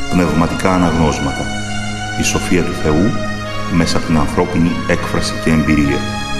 πνευματικά αναγνώσματα. Η σοφία του Θεού μέσα από την ανθρώπινη έκφραση και εμπειρία.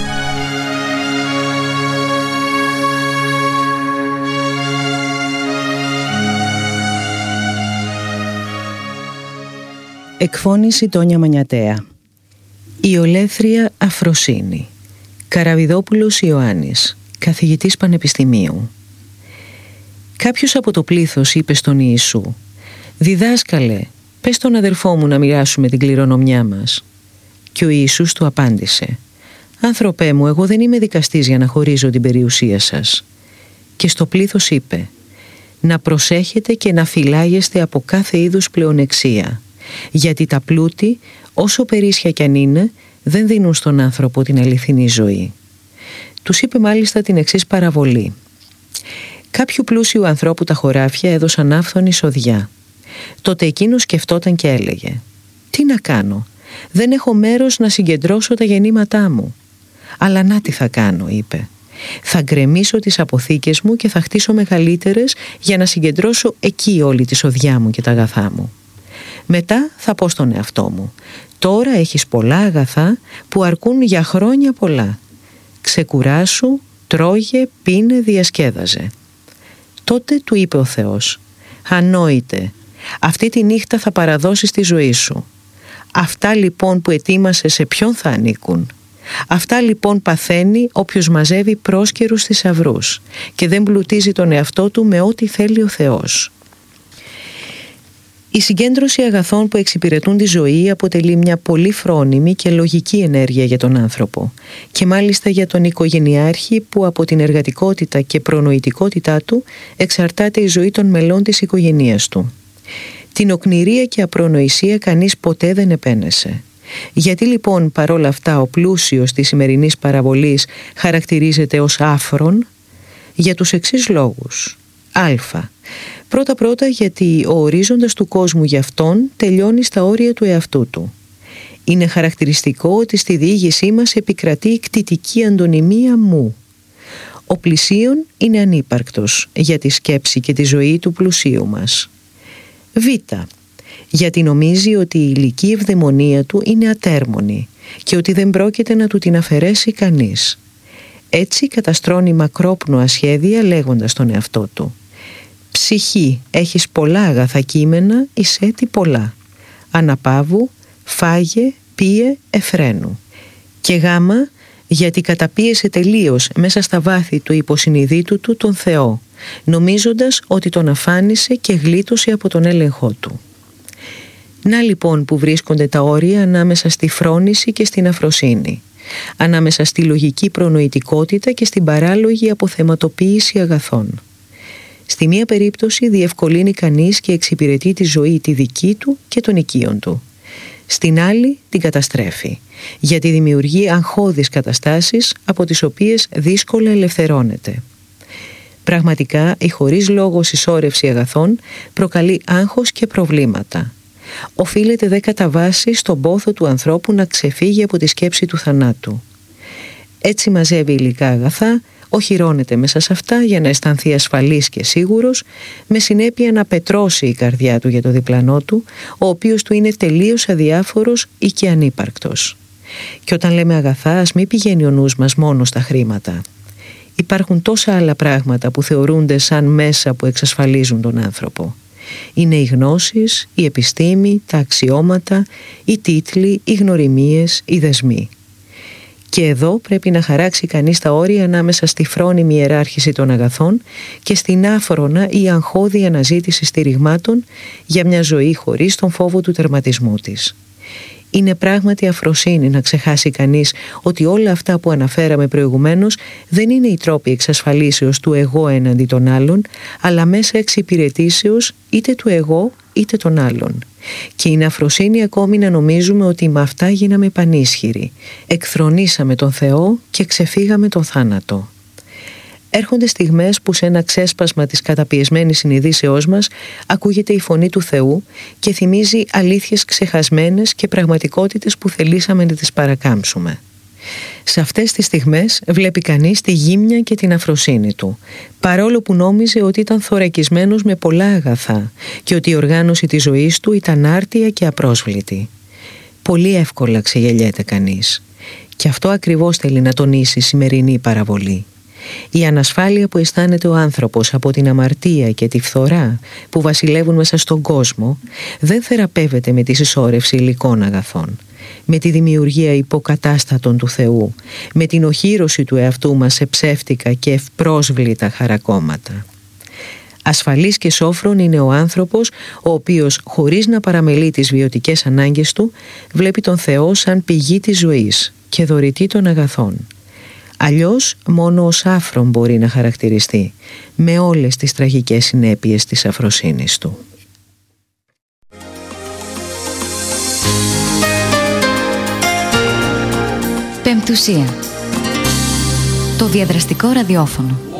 Εκφώνηση Τόνια Μανιατέα. Η ολέθρια Αφροσύνη. Καραβιδόπουλος Ιωάννης, καθηγητής πανεπιστημίου. Κάποιος από το πλήθος είπε στον Ιησού: «Διδάσκαλε, πες τον αδερφό μου να μοιράσουμε την κληρονομιά μας». Και ο Ιησούς του απάντησε: «Άνθρωπέ μου, εγώ δεν είμαι δικαστής για να χωρίζω την περιουσία σας». Και στο πλήθος είπε: «Να προσέχετε και να φυλάγεστε από κάθε είδους πλεονεξία, γιατί τα πλούτη, όσο περίσσια κι αν είναι, δεν δίνουν στον άνθρωπο την αληθινή ζωή». Τους είπε μάλιστα την εξής παραβολή: «Κάποιου πλούσιου ανθρώπου τα χωράφια έδωσαν άφθονη σοδιά. Τότε εκείνος σκεφτόταν και έλεγε: «Τι να κάνω, δεν έχω μέρος να συγκεντρώσω τα γεννήματά μου». «Αλλά να τι θα κάνω», είπε. «Θα γκρεμίσω τις αποθήκες μου και θα χτίσω μεγαλύτερες για να συγκεντρώσω εκεί όλη τη σοδιά μου και τα αγαθά μου. Μετά θα πω στον εαυτό μου: τώρα έχεις πολλά αγαθά που αρκούν για χρόνια πολλά. Ξεκουράσου, τρώγε, πίνε, διασκέδαζε». Τότε του είπε ο Θεός: «Ανόητε, αυτή τη νύχτα θα παραδώσεις τη ζωή σου. Αυτά λοιπόν που ετοίμασες σε ποιον θα ανήκουν? Αυτά λοιπόν παθαίνει όποιος μαζεύει πρόσκαιρους θησαυρούς και δεν πλουτίζει τον εαυτό του με ό,τι θέλει ο Θεός». Η συγκέντρωση αγαθών που εξυπηρετούν τη ζωή αποτελεί μια πολύ φρόνιμη και λογική ενέργεια για τον άνθρωπο, και μάλιστα για τον οικογενειάρχη που από την εργατικότητα και προνοητικότητά του εξαρτάται η ζωή των μελών της οικογένειας του. Την οκνηρία και απρονοησία κανείς ποτέ δεν επένεσε. Γιατί λοιπόν παρόλα αυτά ο πλούσιος της σημερινής παραβολής χαρακτηρίζεται ως άφρον? Για τους εξής λόγους. Α. Πρώτα γιατί ο ορίζοντας του κόσμου για αυτόν τελειώνει στα όρια του εαυτού του. Είναι χαρακτηριστικό ότι στη διήγησή μας επικρατεί η κτητική αντωνυμία μου. Ο πλησίον είναι ανύπαρκτος για τη σκέψη και τη ζωή του πλουσίου μας. Β. Γιατί νομίζει ότι η υλική ευδαιμονία του είναι ατέρμονη και ότι δεν πρόκειται να του την αφαιρέσει κανείς. Έτσι καταστρώνει μακρόπνοα σχέδια λέγοντας τον εαυτό του: «Ψυχή, έχεις πολλά αγαθά κείμενα, εισέτη πολλά. Αναπαύου, φάγε, πίε, εφραίνου». Και Γ. Γιατί καταπίεσε τελείως μέσα στα βάθη του υποσυνειδήτου του τον Θεό, νομίζοντας ότι τον αφάνισε και γλίτωσε από τον έλεγχό του. Να λοιπόν που βρίσκονται τα όρια ανάμεσα στη φρόνηση και στην αφροσύνη, ανάμεσα στη λογική προνοητικότητα και στην παράλογη αποθεματοποίηση αγαθών. Στη μία περίπτωση διευκολύνει κανείς και εξυπηρετεί τη ζωή τη δική του και των οικείων του. Στην άλλη την καταστρέφει, γιατί δημιουργεί αγχώδεις καταστάσεις από τις οποίες δύσκολα ελευθερώνεται. Πραγματικά η χωρίς λόγο συσσόρευση αγαθών προκαλεί άγχος και προβλήματα. Οφείλεται δε κατά βάση στον πόθο του ανθρώπου να ξεφύγει από τη σκέψη του θανάτου. Έτσι μαζεύει υλικά αγαθά, οχυρώνεται μέσα σε αυτά για να αισθανθεί ασφαλής και σίγουρος, με συνέπεια να πετρώσει η καρδιά του για το διπλανό του, ο οποίος του είναι τελείως αδιάφορος ή και ανύπαρκτος. Και όταν λέμε αγαθά, ας μην πηγαίνει ο νους μας μόνο στα χρήματα. Υπάρχουν τόσα άλλα πράγματα που θεωρούνται σαν μέσα που εξασφαλίζουν τον άνθρωπο. Είναι οι γνώσεις, η επιστήμη, τα αξιώματα, οι τίτλοι, οι γνωριμίες, οι δεσμοί. Και εδώ πρέπει να χαράξει κανείς τα όρια ανάμεσα στη φρόνιμη ιεράρχηση των αγαθών και στην άφρονα ή αγχώδη αναζήτηση στηριγμάτων για μια ζωή χωρίς τον φόβο του τερματισμού της. Είναι πράγματι αφροσύνη να ξεχάσει κανείς ότι όλα αυτά που αναφέραμε προηγουμένως δεν είναι οι τρόποι εξασφαλίσεως του εγώ έναντι των άλλων, αλλά μέσα εξυπηρετήσεως είτε του εγώ είτε των άλλων. Και είναι αφροσύνη ακόμη να νομίζουμε ότι με αυτά γίναμε πανίσχυροι, εκθρονήσαμε τον Θεό και ξεφύγαμε τον θάνατο. Έρχονται στιγμές που σε ένα ξέσπασμα της καταπιεσμένης συνειδήσεώς μας ακούγεται η φωνή του Θεού και θυμίζει αλήθειες ξεχασμένες και πραγματικότητες που θελήσαμε να τις παρακάμψουμε. Σε αυτές τις στιγμές βλέπει κανείς τη γύμνια και την αφροσύνη του, παρόλο που νόμιζε ότι ήταν θωρακισμένος με πολλά αγαθά και ότι η οργάνωση της ζωής του ήταν άρτια και απρόσβλητη. Πολύ εύκολα ξεγελιέται κανείς. Και αυτό ακριβώς θέλει να τονίσει η σημερινή παραβολή. Η ανασφάλεια που αισθάνεται ο άνθρωπος από την αμαρτία και τη φθορά που βασιλεύουν μέσα στον κόσμο δεν θεραπεύεται με τη συσσόρευση υλικών αγαθών, με τη δημιουργία υποκατάστατων του Θεού, με την οχύρωση του εαυτού μας σε ψεύτικα και ευπρόσβλητα χαρακόμματα. Ασφαλής και σόφρον είναι ο άνθρωπος ο οποίος, χωρίς να παραμελεί τις βιωτικές ανάγκες του, βλέπει τον Θεό σαν πηγή της ζωής και δωρητή των αγαθών. Αλλιώς μόνο ως άφρον μπορεί να χαρακτηριστεί, με όλες τις τραγικές συνέπειες της αφροσύνης του. Πεμπτουσία. Το διαδραστικό ραδιόφωνο.